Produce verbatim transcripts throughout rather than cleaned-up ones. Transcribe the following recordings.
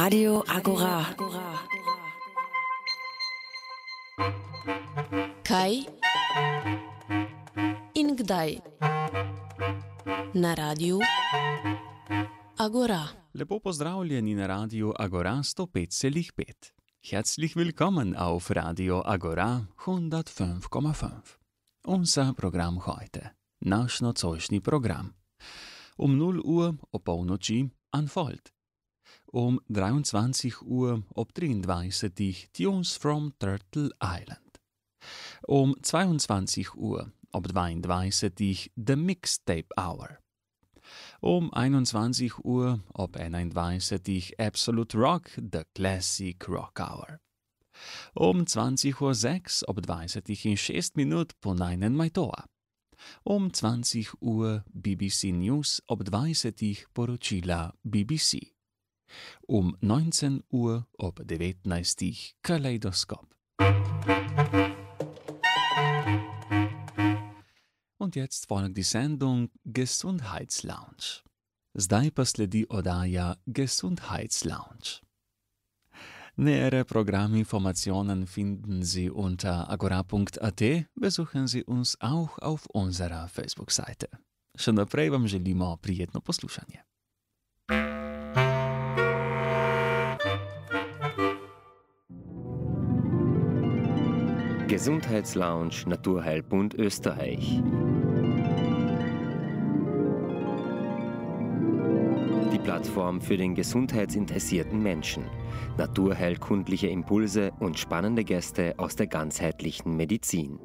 Radio Agora. Kaj in kdaj na Radiu Agora. Lepo pozdravljeni na Radiu Agora sto pet celih pet. Herzlich willkommen auf Radio Agora hundertfünf Komma fünf. Unser Programm heute, naš nocojšnji program. Um null Uhr ob polnoči Unfold. Um dreiundzwanzig Uhr ob dreiunddreißig Tunes from Turtle Island. Um zweiundzwanzig Uhr ob zweiunddreißig The Mixtape Hour. Um einundzwanzig Uhr ob einunddreißig Absolute Rock The Classic Rock Hour. Um zwanzig Uhr sechs ob dvajset in šest minut po najnen Majtoa. Um zwanzig Uhr B B C News ob dvajset poročila B B C. Um neunzehn Uhr ob devetnajst Kaleidoskop. Und jetzt folgt die Sendung Gesundheitslounge. Zdaj pa sledi oddaja Gesundheitslounge. Nähere Programminformationen finden Sie unter agora punkt at. Besuchen Sie uns auch auf unserer Facebook-Seite. Še naprej vam želimo prijetno poslušanje. Gesundheitslounge Naturheilbund Österreich. Die Plattform für den gesundheitsinteressierten Menschen. Naturheilkundliche Impulse und spannende Gäste aus der ganzheitlichen Medizin.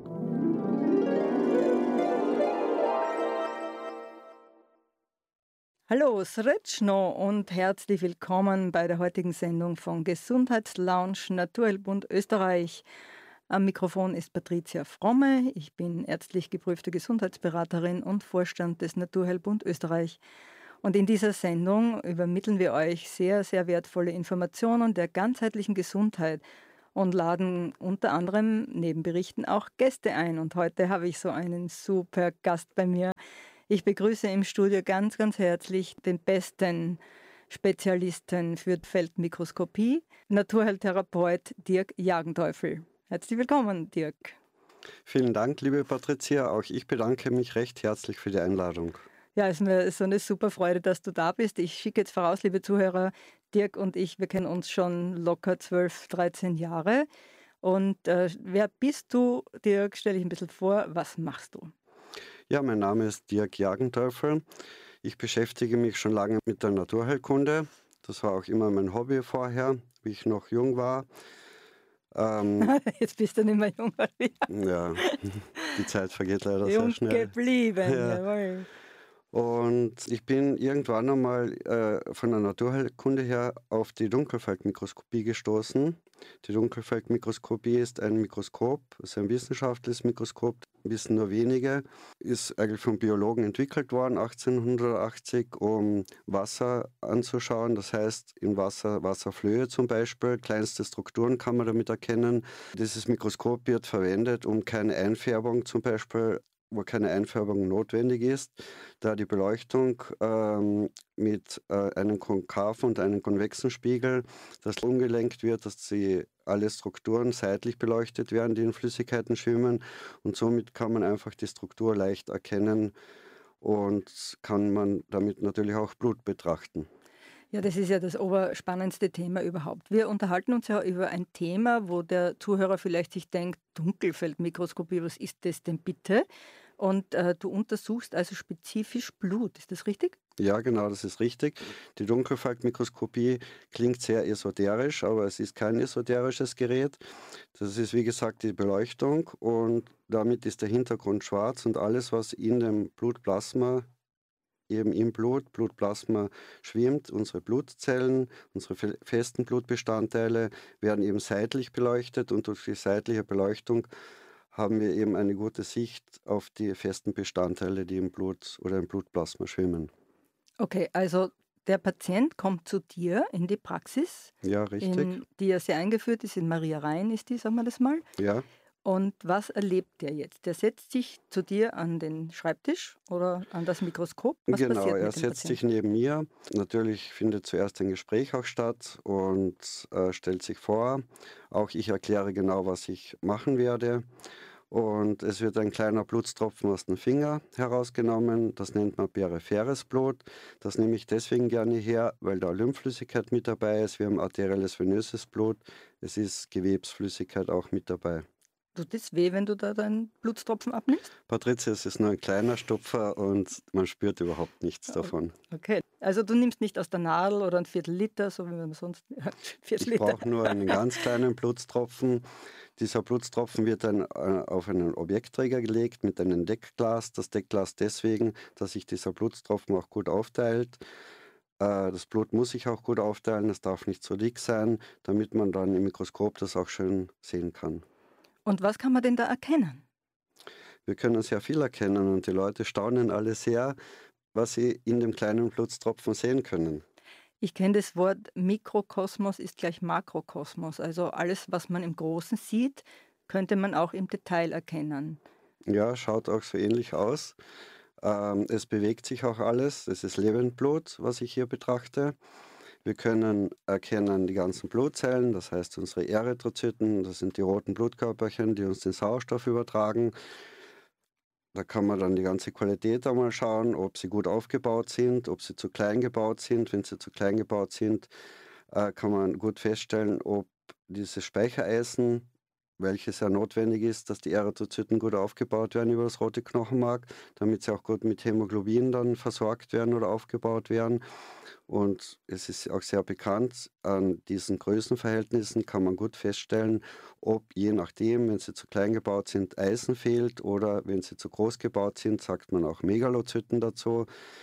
Hallo, Srečno und herzlich willkommen bei der heutigen Sendung von Gesundheitslounge Naturheilbund Österreich. Am Mikrofon ist Patricia Fromme. Ich bin ärztlich geprüfte Gesundheitsberaterin und Vorstand des Naturheilbund Österreich. Und in dieser Sendung übermitteln wir euch sehr, sehr wertvolle Informationen der ganzheitlichen Gesundheit und laden unter anderem neben Berichten auch Gäste ein. Und heute habe ich so einen super Gast bei mir. Ich begrüße im Studio ganz, ganz herzlich den besten Spezialisten für Feldmikroskopie, Naturheiltherapeut Dirk Jagenteufel. Herzlich willkommen, Dirk. Vielen Dank, liebe Patricia. Auch ich bedanke mich recht herzlich für die Einladung. Ja, es ist mir so eine super Freude, dass du da bist. Ich schicke jetzt voraus, liebe Zuhörer, Dirk und ich, wir kennen uns schon locker zwölf, dreizehn Jahre. Und äh, wer bist du, Dirk? Stell dich ein bisschen vor, was machst du? Ja, mein Name ist Dirk Jagenteufel. Ich beschäftige mich schon lange mit der Naturheilkunde. Das war auch immer mein Hobby vorher, wie ich noch jung war. Ähm, Jetzt bist du nicht mehr jung. ja, die Zeit vergeht leider jung sehr schnell. geblieben, Ja. jawohl. Und ich bin irgendwann einmal äh, von der Naturheilkunde her auf die Dunkelfeldmikroskopie gestoßen. Die Dunkelfeldmikroskopie ist ein Mikroskop, ist ein wissenschaftliches Mikroskop, wissen nur wenige. Ist eigentlich von Biologen entwickelt worden, achtzehnhundertachtzig, um Wasser anzuschauen. Das heißt, in Wasser, Wasserflöhe zum Beispiel, kleinste Strukturen kann man damit erkennen. Dieses Mikroskop wird verwendet, um keine Einfärbung zum Beispiel wo keine Einfärbung notwendig ist, da die Beleuchtung ähm, mit äh, einem konkaven und einem konvexen Spiegel, das umgelenkt wird, dass sie alle Strukturen seitlich beleuchtet werden, die in Flüssigkeiten schwimmen, und somit kann man einfach die Struktur leicht erkennen und kann man damit natürlich auch Blut betrachten. Ja, das ist ja das oberspannendste Thema überhaupt. Wir unterhalten uns ja über ein Thema, wo der Zuhörer vielleicht sich denkt, Dunkelfeldmikroskopie, was ist das denn bitte? Und äh, du untersuchst also spezifisch Blut, ist das richtig? Ja, genau, das ist richtig. Die Dunkelfeldmikroskopie klingt sehr esoterisch, aber es ist kein esoterisches Gerät. Das ist, wie gesagt, die Beleuchtung, und damit ist der Hintergrund schwarz, und alles, was in dem Blutplasma eben im Blut, Blutplasma schwimmt, unsere Blutzellen, unsere festen Blutbestandteile werden eben seitlich beleuchtet, und durch die seitliche Beleuchtung haben wir eben eine gute Sicht auf die festen Bestandteile, die im Blut oder im Blutplasma schwimmen. Okay, also der Patient kommt zu dir in die Praxis, Ja, richtig. in die er sehr eingeführt ist, in Maria Rhein ist die, sagen wir das mal. Ja. Und was erlebt der jetzt? Der setzt sich zu dir an den Schreibtisch oder an das Mikroskop? Was Genau, passiert er mit dem setzt sich Patienten? neben mir. Natürlich findet zuerst ein Gespräch auch statt und äh, stellt sich vor. Auch ich erkläre genau, was ich machen werde. Und es wird ein kleiner Blutstropfen aus dem Finger herausgenommen. Das nennt man peripheres Blut. Das nehme ich deswegen gerne her, weil da Lymphflüssigkeit mit dabei ist. Wir haben arterielles venöses Blut. Es ist Gewebsflüssigkeit auch mit dabei. Tut es weh, wenn du da deinen Blutstropfen abnimmst? Patricia, es ist nur ein kleiner Stupfer und man spürt überhaupt nichts davon. Okay. Also du nimmst nicht aus der Nadel oder ein Viertel Liter, so wie man sonst Viertel Ich Liter. brauche nur einen ganz kleinen Blutstropfen. Dieser Blutstropfen wird dann äh, auf einen Objektträger gelegt mit einem Deckglas. Das Deckglas deswegen, dass sich dieser Blutstropfen auch gut aufteilt. Äh, das Blut muss sich auch gut aufteilen, es darf nicht zu dick sein, damit man dann im Mikroskop das auch schön sehen kann. Und was kann man denn da erkennen? Wir können sehr viel erkennen und die Leute staunen alle sehr, was sie in dem kleinen Blutstropfen sehen können. Ich kenne das Wort Mikrokosmos ist gleich Makrokosmos. Also alles, was man im Großen sieht, könnte man auch im Detail erkennen. Ja, schaut auch so ähnlich aus. Ähm, es bewegt sich auch alles. Es ist Lebendblut, was ich hier betrachte. Wir können erkennen die ganzen Blutzellen, das heißt unsere Erythrozyten, das sind die roten Blutkörperchen, die uns den Sauerstoff übertragen. Da kann man dann die ganze Qualität einmal schauen, ob sie gut aufgebaut sind, ob sie zu klein gebaut sind. Wenn sie zu klein gebaut sind, äh, kann man gut feststellen, ob dieses Speichereisen, welches ja notwendig ist, dass die Erythrozyten gut aufgebaut werden über das rote Knochenmark, damit sie auch gut mit Hämoglobin dann versorgt werden oder aufgebaut werden. Und es ist auch sehr bekannt, an diesen Größenverhältnissen kann man gut feststellen, ob je nachdem, wenn sie zu klein gebaut sind, Eisen fehlt oder wenn sie zu groß gebaut sind, sagt man auch Megalozyten dazu,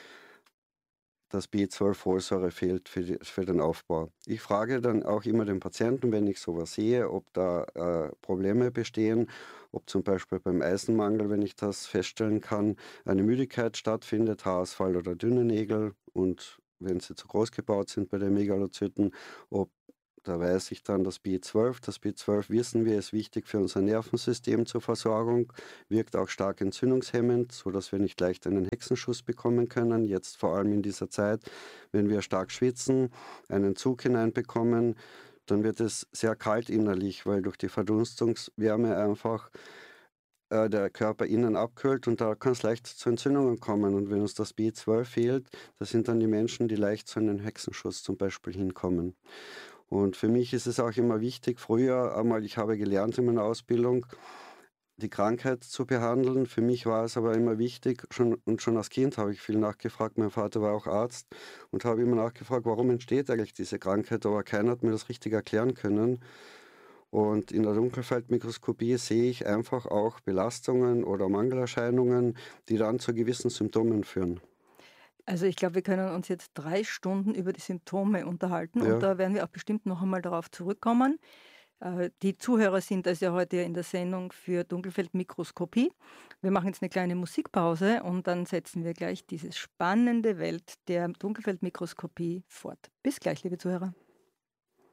dass B zwölf Folsäure fehlt für, die, für den Aufbau. Ich frage dann auch immer den Patienten, wenn ich sowas sehe, ob da äh, Probleme bestehen, ob zum Beispiel beim Eisenmangel, wenn ich das feststellen kann, eine Müdigkeit stattfindet, Haarausfall oder dünne Nägel und wenn sie zu groß gebaut sind bei den Megalozyten, ob da weiß ich dann, das B zwölf, das B zwölf wissen wir, ist wichtig für unser Nervensystem zur Versorgung, wirkt auch stark entzündungshemmend, sodass wir nicht leicht einen Hexenschuss bekommen können, jetzt vor allem in dieser Zeit, wenn wir stark schwitzen, einen Zug hineinbekommen, dann wird es sehr kalt innerlich, weil durch die Verdunstungswärme einfach äh, der Körper innen abkühlt und da kann es leicht zu Entzündungen kommen. Und wenn uns das B zwölf fehlt, das sind dann die Menschen, die leicht zu einem Hexenschuss zum Beispiel hinkommen. Und für mich ist es auch immer wichtig, früher einmal, ich habe gelernt in meiner Ausbildung, die Krankheit zu behandeln. Für mich war es aber immer wichtig, schon, und schon als Kind habe ich viel nachgefragt, mein Vater war auch Arzt und habe immer nachgefragt, warum entsteht eigentlich diese Krankheit, aber keiner hat mir das richtig erklären können. Und in der Dunkelfeldmikroskopie sehe ich einfach auch Belastungen oder Mangelerscheinungen, die dann zu gewissen Symptomen führen. Also ich glaube, wir können uns jetzt drei Stunden über die Symptome unterhalten Ja. und da werden wir auch bestimmt noch einmal darauf zurückkommen. Äh, Die Zuhörer sind also heute in der Sendung für Dunkelfeldmikroskopie. Wir machen jetzt eine kleine Musikpause und dann setzen wir gleich diese spannende Welt der Dunkelfeldmikroskopie fort. Bis gleich, liebe Zuhörer.